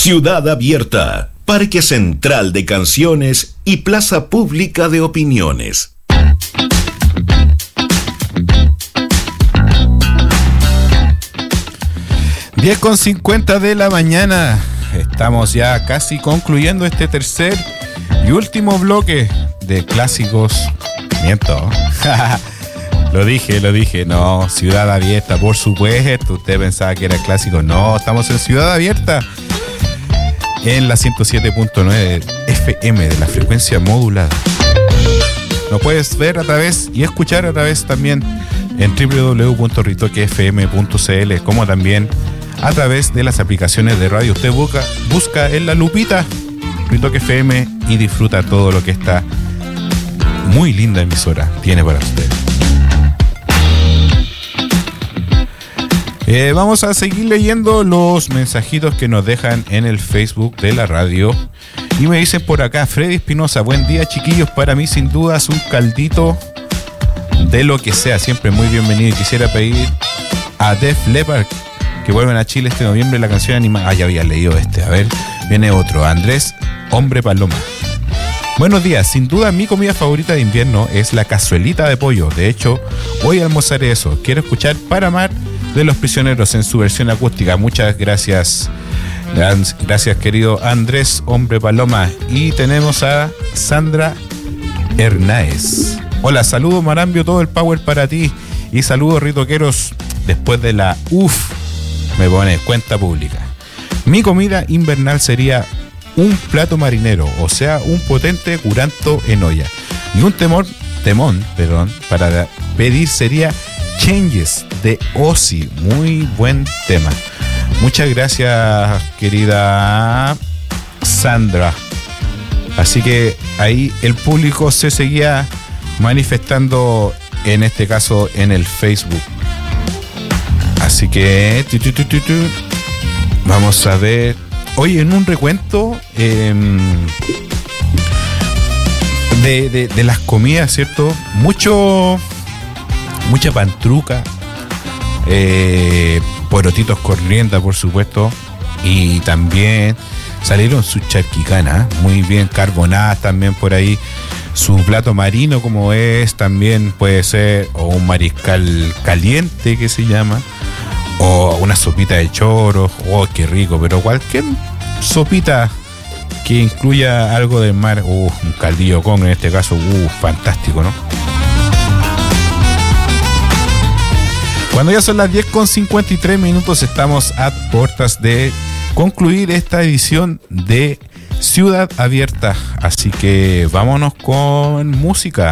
Ciudad Abierta, Parque Central de Canciones y Plaza Pública de Opiniones. Diez con 50 de la mañana. Estamos ya casi concluyendo este tercer y último bloque de clásicos. Miento. Lo dije. No, Ciudad Abierta, por supuesto. Usted pensaba que era clásico. No, estamos en Ciudad Abierta. En la 107.9 FM de la frecuencia modulada. Lo puedes ver a través y escuchar a través también en www.ritoquefm.cl, como también a través de las aplicaciones de radio. Usted busca en la lupita Ritoque FM y disfruta todo lo que esta muy linda emisora tiene para usted. Vamos a seguir leyendo los mensajitos que nos dejan en el Facebook de la radio. Y me dicen por acá, Freddy Espinosa, buen día chiquillos, para mí sin dudas un caldito de lo que sea, siempre muy bienvenido. Y quisiera pedir a Def Leppard que vuelven a Chile este noviembre la canción animada. Ya había leído este, a ver, viene otro, Andrés Hombre Paloma. Buenos días, sin duda mi comida favorita de invierno es la cazuelita de pollo. De hecho, hoy almorzaré eso. Quiero escuchar Para Amar de Los Prisioneros en su versión acústica. Muchas gracias. Gracias, querido Andrés Hombre Paloma. Y tenemos a Sandra Hernáez. Hola, saludos Marambio, todo el power para ti. Y saludos ritoqueros. Después de la me pone cuenta pública. Mi comida invernal sería un plato marinero, o sea, un potente curanto en olla. Y un temón, para pedir sería Changes de Ozzy. Muy buen tema. Muchas gracias, querida Sandra. Así que ahí el público se seguía manifestando, en este caso en el Facebook. Así que vamos a ver. Hoy en un recuento de las comidas, ¿cierto? Mucha pantruca, porotitos corrienta, por supuesto, y también salieron sus charquicanas, muy bien carbonadas también por ahí. Su plato marino, como es, también puede ser, o un mariscal caliente que se llama, o una sopita de choro. Oh, qué rico, pero cualquier sopita que incluya algo del mar, un caldillo con, en este caso, fantástico, ¿no? Cuando ya son las 10:53, estamos a puertas de concluir esta edición de Ciudad Abierta. Así que vámonos con música.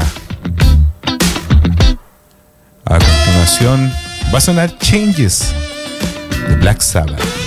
A continuación va a sonar Changes de Black Sabbath.